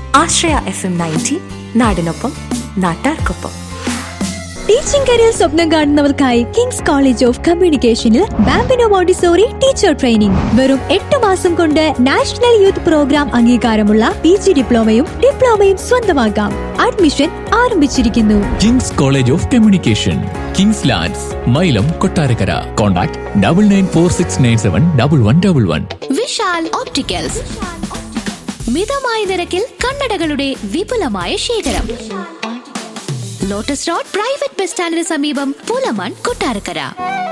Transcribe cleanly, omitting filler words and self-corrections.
ആശ്രയ FM 90 നാടിനൊപ്പം നാട്ടാർക്കൊപ്പം. Teaching career സ്വപ്നം കാണുന്നവർക്കായി Kings college of കമ്മ്യൂണിക്കേഷനിൽ bambino Montessori teacher training. വെറും 8 മാസം കൊണ്ട് നാഷണൽ യൂത്ത് പ്രോഗ്രാം അംഗീകാരമുള്ള PG ഡിപ്ലോമയും സ്വന്തമാക്കാം. അഡ്മിഷൻ ആരംഭിച്ചിരിക്കുന്നു. Kings college of communication, Kings lands, Mylam, Kottarakkara. Contact 9946971111. Vishal opticals, മിതമായ നിരക്കിൽ കണ്ണടകളുടെ വിപുലമായ ശേഖരം. ലോട്ടസ് റോഡ് പ്രൈവറ്റ് ബസ് സ്റ്റാൻഡിന് സമീപം, പൂലമാൻ, കൊട്ടാരക്കര.